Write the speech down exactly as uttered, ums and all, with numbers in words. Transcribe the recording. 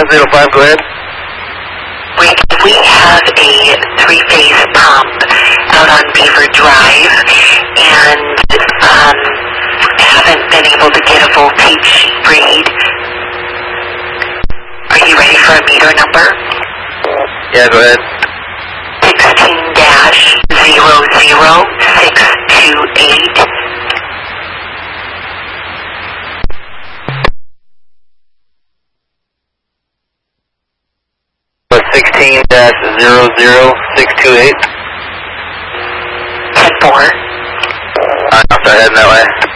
five zero five, go ahead. We, we have a three-phase pump out on Beaver Drive, and um, haven't been able to get a voltage read. Are you ready for a meter number? Yeah, go ahead. sixteen dash zero zero six two eight. sixteen dash zero zero six two eight. ten four. Alright, I'll start heading that way.